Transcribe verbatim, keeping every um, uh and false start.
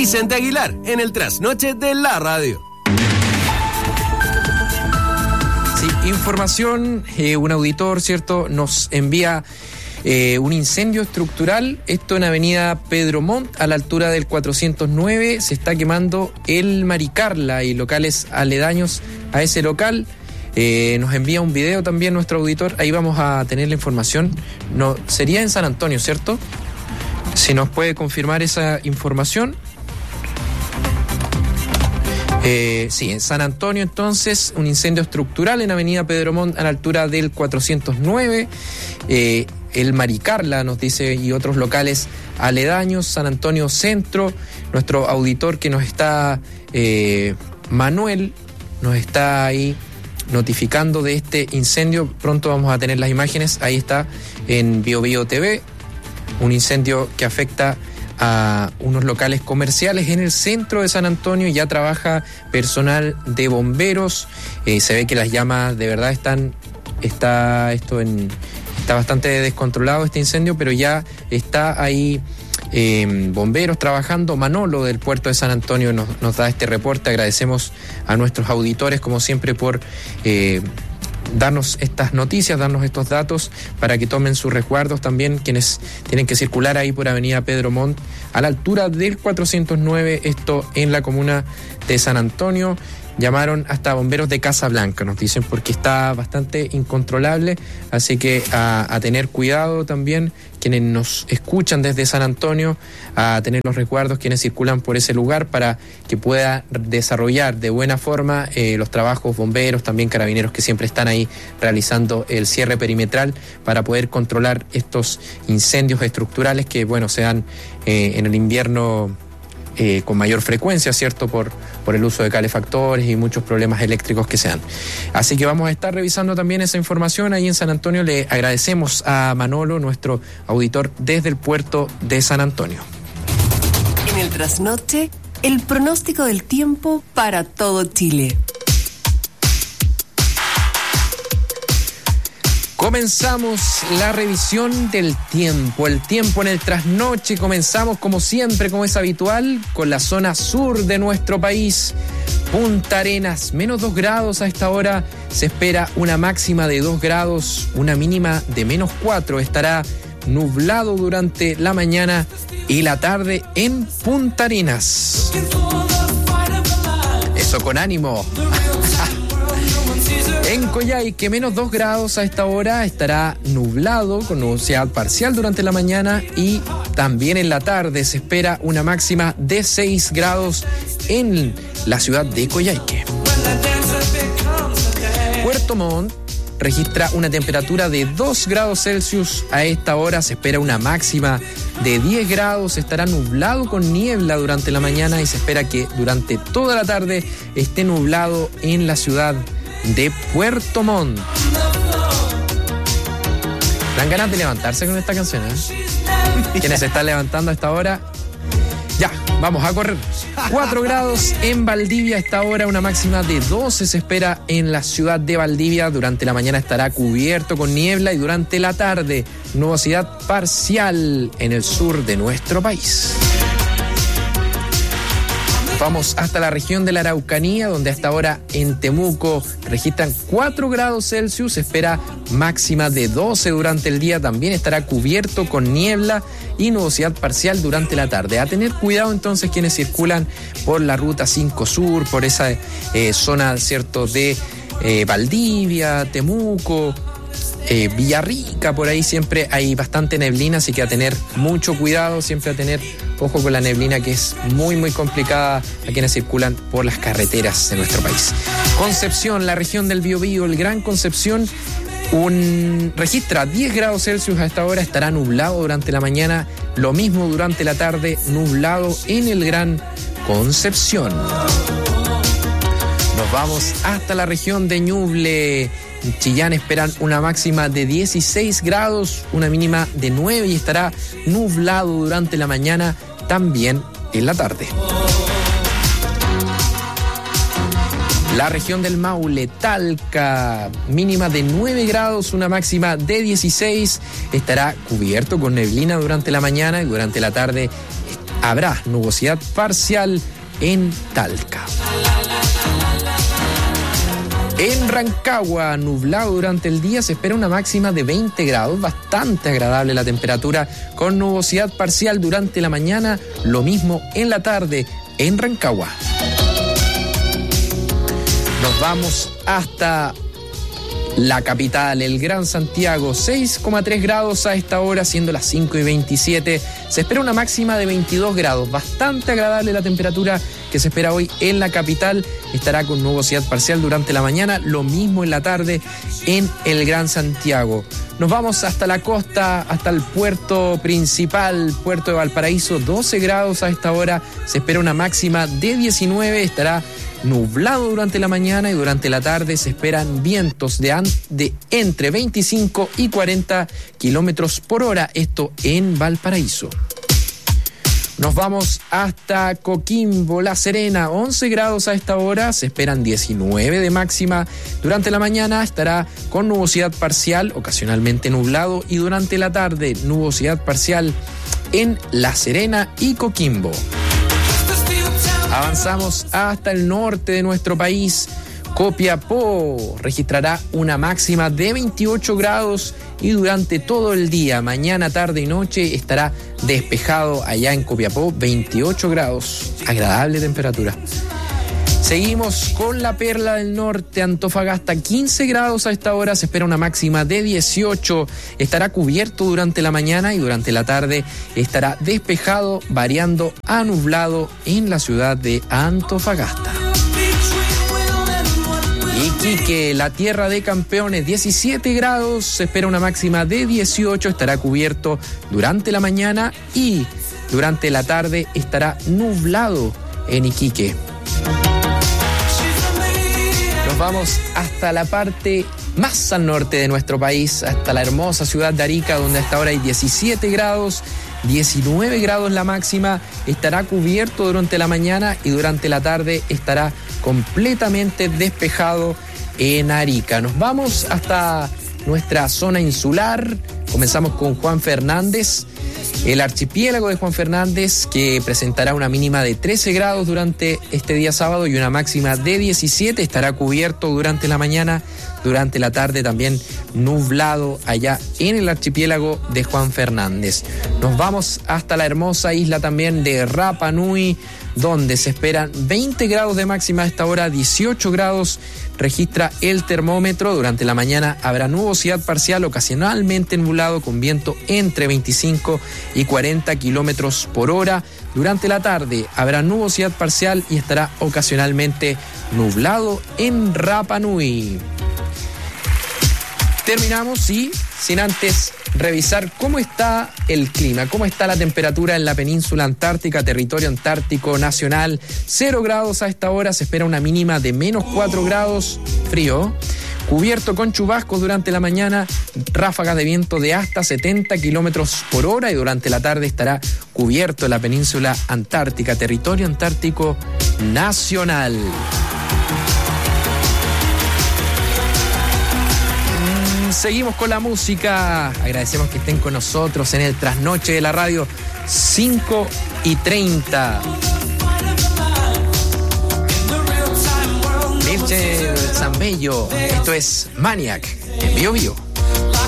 Vicente Aguilar, en el Trasnoche de la Radio. Sí, información, eh, un auditor, ¿cierto?, nos envía eh, un incendio estructural, esto en avenida Pedro Montt, a la altura del cuatrocientos nueve, se está quemando el Maricarla y locales aledaños a ese local. Eh, nos envía un video también nuestro auditor, ahí vamos a tener la información. No, sería en San Antonio, ¿cierto? Si nos puede confirmar esa información. Eh, sí, en San Antonio entonces, un incendio estructural en avenida Pedro Montt a la altura del cuatrocientos nueve, eh, el Maricarla nos dice, y otros locales aledaños, San Antonio Centro. Nuestro auditor que nos está, eh, Manuel, nos está ahí notificando de este incendio. Pronto vamos a tener las imágenes, ahí está en Bio Bio T V, un incendio que afecta a unos locales comerciales en el centro de San Antonio. Ya trabaja personal de bomberos, eh, se ve que las llamas de verdad están, está esto en, está bastante descontrolado este incendio, pero ya está ahí eh, bomberos trabajando. Manolo del puerto de San Antonio nos, nos da este reporte. Agradecemos a nuestros auditores como siempre por eh, darnos estas noticias, darnos estos datos para que tomen sus resguardos también quienes tienen que circular ahí por avenida Pedro Montt a la altura del cuatrocientos nueve, esto en la comuna de San Antonio. Llamaron hasta bomberos de Casablanca, nos dicen, porque está bastante incontrolable, así que a, a tener cuidado también quienes nos escuchan desde San Antonio, a tener los resguardos quienes circulan por ese lugar para que pueda desarrollar de buena forma eh, los trabajos bomberos, también carabineros que siempre están ahí realizando el cierre perimetral para poder controlar estos incendios estructurales que, bueno, se dan eh, en el invierno Eh, con mayor frecuencia, ¿cierto? Por, por el uso de calefactores y muchos problemas eléctricos que se dan. Así que vamos a estar revisando también esa información ahí en San Antonio. Le agradecemos a Manolo, nuestro auditor desde el puerto de San Antonio. En el Trasnoche, el pronóstico del tiempo para todo Chile. Comenzamos la revisión del tiempo, el tiempo en el Trasnoche. Comenzamos como siempre, como es habitual, con la zona sur de nuestro país. Punta Arenas, menos dos grados a esta hora, se espera una máxima de dos grados, una mínima de menos cuatro. Estará nublado durante la mañana y la tarde en Punta Arenas. Eso con ánimo. En Coyhaique, menos dos grados a esta hora, estará nublado con nubosidad parcial durante la mañana y también en la tarde se espera una máxima de seis grados en la ciudad de Coyhaique. Puerto Montt registra una temperatura de dos grados Celsius a esta hora, se espera una máxima de diez grados, estará nublado con niebla durante la mañana y se espera que durante toda la tarde esté nublado en la ciudad de Puerto Montt. Dan ganas de levantarse con esta canción, ¿eh? Quienes se están levantando a esta hora, ya, vamos a correr. cuatro grados en Valdivia a esta hora, una máxima de doce se espera en la ciudad de Valdivia. Durante la mañana estará cubierto con niebla y durante la tarde nubosidad parcial en el sur de nuestro país. Vamos hasta la región de la Araucanía, donde hasta ahora en Temuco registran cuatro grados Celsius, se espera máxima de doce durante el día, también estará cubierto con niebla y nubosidad parcial durante la tarde. A tener cuidado entonces quienes circulan por la ruta cinco Sur, por esa eh, zona, cierto, de eh, Valdivia, Temuco, eh, Villarrica, por ahí siempre hay bastante neblina, así que a tener mucho cuidado, siempre a tener ojo con la neblina, que es muy muy complicada a quienes circulan por las carreteras de nuestro país. Concepción, la región del Biobío, el Gran Concepción, un registra diez grados Celsius a esta hora, estará nublado durante la mañana, lo mismo durante la tarde, nublado en el Gran Concepción. Nos vamos hasta la región de Ñuble. En Chillán esperan una máxima de dieciséis grados, una mínima de nueve y estará nublado durante la mañana, también en la tarde. La región del Maule, Talca, mínima de nueve grados, una máxima de dieciséis, estará cubierto con neblina durante la mañana y durante la tarde habrá nubosidad parcial en Talca. En Rancagua, nublado durante el día, se espera una máxima de veinte grados, bastante agradable la temperatura, con nubosidad parcial durante la mañana, lo mismo en la tarde en Rancagua. Nos vamos hasta la capital, el Gran Santiago, seis coma tres grados a esta hora, siendo las cinco y veintisiete. Se espera una máxima de veintidós grados, bastante agradable la temperatura que se espera hoy en la capital. Estará con nubosidad parcial durante la mañana, lo mismo en la tarde en el Gran Santiago. Nos vamos hasta la costa, hasta el puerto principal, puerto de Valparaíso, doce grados a esta hora. Se espera una máxima de diecinueve, estará nublado durante la mañana y durante la tarde se esperan vientos de, an- de entre veinticinco y cuarenta kilómetros por hora, esto en Valparaíso. Nos vamos hasta Coquimbo, La Serena, once grados a esta hora, se esperan diecinueve de máxima. Durante la mañana estará con nubosidad parcial, ocasionalmente nublado, y durante la tarde nubosidad parcial en La Serena y Coquimbo. Avanzamos hasta el norte de nuestro país. Copiapó registrará una máxima de veintiocho grados y durante todo el día, mañana, tarde y noche, estará despejado allá en Copiapó, veintiocho grados, agradable temperatura. Seguimos con la perla del norte, Antofagasta, quince grados a esta hora, se espera una máxima de dieciocho, estará cubierto durante la mañana y durante la tarde estará despejado, variando a nublado en la ciudad de Antofagasta. Iquique, la tierra de campeones, diecisiete grados, se espera una máxima de dieciocho, estará cubierto durante la mañana y durante la tarde estará nublado en Iquique. Nos vamos hasta la parte más al norte de nuestro país, hasta la hermosa ciudad de Arica, donde hasta ahora hay diecisiete grados, diecinueve grados la máxima, estará cubierto durante la mañana y durante la tarde estará completamente despejado en Arica. Nos vamos hasta nuestra zona insular, comenzamos con Juan Fernández, el archipiélago de Juan Fernández, que presentará una mínima de trece grados durante este día sábado y una máxima de diecisiete, estará cubierto durante la mañana, durante la tarde también nublado allá en el archipiélago de Juan Fernández. Nos vamos hasta la hermosa isla también de Rapa Nui, donde se esperan veinte grados de máxima a esta hora, dieciocho grados registra el termómetro. Durante la mañana habrá nubosidad parcial, ocasionalmente nublado, con viento entre veinticinco y cuarenta kilómetros por hora. Durante la tarde habrá nubosidad parcial y estará ocasionalmente nublado en Rapa Nui. Terminamos y sin antes revisar cómo está el clima, cómo está la temperatura en la península antártica, territorio antártico nacional. Cero grados a esta hora, se espera una mínima de menos cuatro grados, frío. Cubierto con chubascos durante la mañana, ráfagas de viento de hasta setenta kilómetros por hora y durante la tarde estará cubierto en la península antártica, territorio antártico nacional. Seguimos con la música. Agradecemos que estén con nosotros en el trasnoche de la radio, cinco y treinta. Mirche Zambello, esto es Maniac en Bio Bio.